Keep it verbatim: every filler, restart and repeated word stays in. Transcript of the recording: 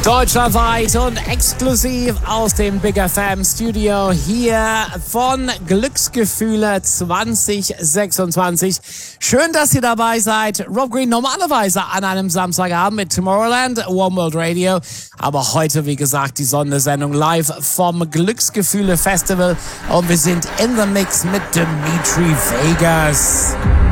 Deutschlandweit und exklusiv aus dem Big F M Studio hier von Glücksgefühle zwanzig sechsundzwanzig. Schön, dass ihr dabei seid. Rob Green normalerweise an einem Samstagabend mit Tomorrowland, One World Radio. Aber heute, wie gesagt, die Sondersendung live vom Glücksgefühle Festival. Und wir sind in the Mix mit Dimitri Vegas.